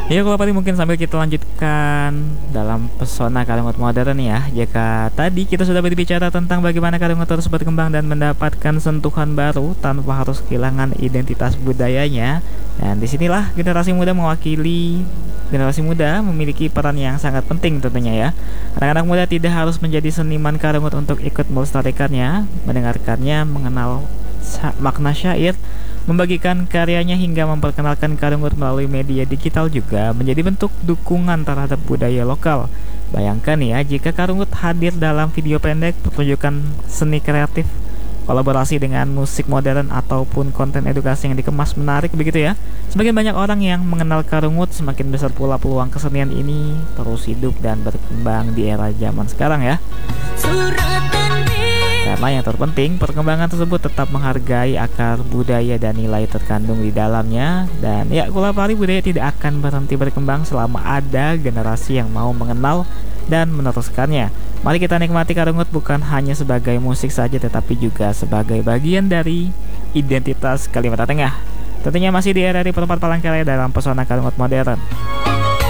Ya kalau tadi mungkin sambil kita lanjutkan dalam pesona Karungut modern ya. Jika tadi kita sudah berbicara tentang bagaimana Karungut terus berkembang dan mendapatkan sentuhan baru tanpa harus kehilangan identitas budayanya. Dan disinilah generasi muda generasi muda memiliki peran yang sangat penting tentunya ya. Anak-anak muda tidak harus menjadi seniman Karungut untuk ikut melestarikannya, mendengarkannya, mengenal makna syair, membagikan karyanya hingga memperkenalkan Karungut melalui media digital juga menjadi bentuk dukungan terhadap budaya lokal. Bayangkan ya, jika Karungut hadir dalam video pendek, pertunjukan seni kreatif, kolaborasi dengan musik modern ataupun konten edukasi yang dikemas menarik begitu ya. Semakin banyak orang yang mengenal Karungut, semakin besar pula peluang kesenian ini terus hidup dan berkembang di era zaman sekarang ya. Karena yang terpenting, perkembangan tersebut tetap menghargai akar budaya dan nilai terkandung di dalamnya. Dan ya, Kulapari budaya tidak akan berhenti berkembang selama ada generasi yang mau mengenal dan meneruskannya. Mari kita nikmati Karungut bukan hanya sebagai musik saja, tetapi juga sebagai bagian dari identitas Kalimantan Tengah. Tentunya masih di RRI Perempat Palangkaraya dalam pesona Karungut modern.